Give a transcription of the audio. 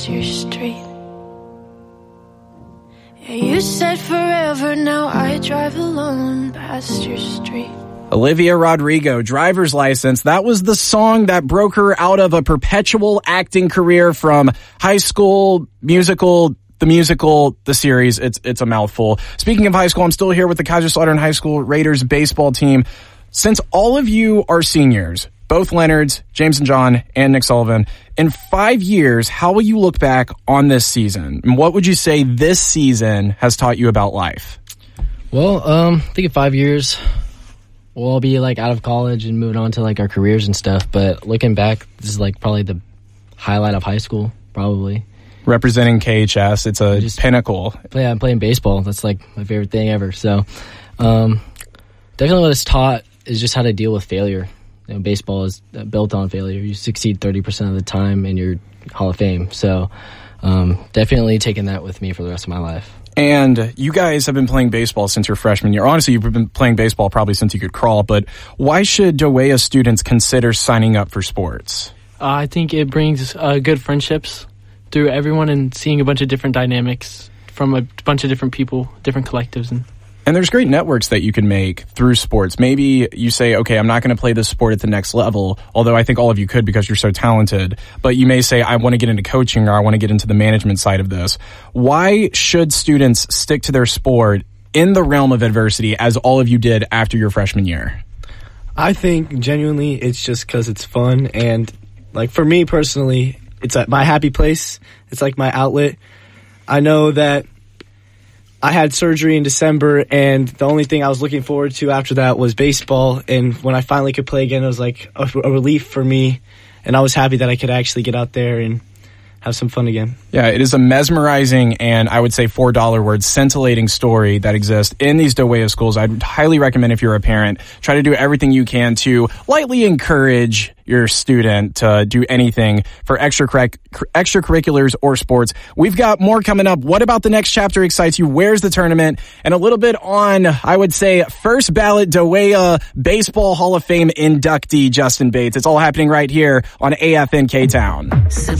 past your street. Yeah, you said forever, now I drive alone past your street. Olivia Rodrigo, Driver's License. That was the song that broke her out of a perpetual acting career from High School Musical, the series. It's a mouthful. Speaking of high school, I'm still here with the Kaiserslautern High School Raiders baseball team. Since all of you are seniors, both Leonards, James and John, and Nick Sullivan, in 5 years, how will you look back on this season? And what would you say this season has taught you about life? Well, I think in 5 years, we'll all be like out of college and moving on to like our careers and stuff. But looking back, this is like probably the highlight of high school, probably. Representing KHS, it's a pinnacle. Yeah, I'm playing baseball. That's like my favorite thing ever. So definitely what it's taught is just how to deal with failure. You know, baseball is built on failure. You succeed 30% of the time and you're Hall of Fame. So definitely taking that with me for the rest of my life. And you guys have been playing baseball since your freshman year. Honestly, you've been playing baseball probably since you could crawl, but why should Dowaya students consider signing up for sports? I think it brings good friendships through everyone and seeing a bunch of different dynamics from a bunch of different people, different collectives. And there's great networks that you can make through sports. Maybe you say, okay, I'm not going to play this sport at the next level, although I think all of you could because you're so talented. But you may say, I want to get into coaching or I want to get into the management side of this. Why should students stick to their sport in the realm of adversity as all of you did after your freshman year? I think genuinely it's just because it's fun. And like for me personally, it's my happy place. It's like my outlet. I know that I had surgery in December, and the only thing I was looking forward to after that was baseball. And when I finally could play again, it was like a relief for me. And I was happy that I could actually get out there and have some fun again. Yeah, it is a mesmerizing and I would say $4 word scintillating story that exists in these Dowaya schools. I'd highly recommend if you're a parent, try to do everything you can to lightly encourage your student to do anything for extracurriculars or sports. We've got more coming up. What about the next chapter excites you? Where's the tournament? And a little bit on, I would say, first ballot Dowaya Baseball Hall of Fame inductee Justin Bates. It's all happening right here on AFN K-Town.